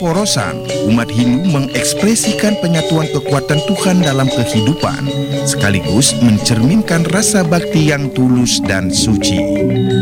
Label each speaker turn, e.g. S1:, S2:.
S1: Porosan, umat Hindu mengekspresikan penyatuan kekuatan Tuhan dalam kehidupan, sekaligus mencerminkan rasa bakti yang tulus dan suci.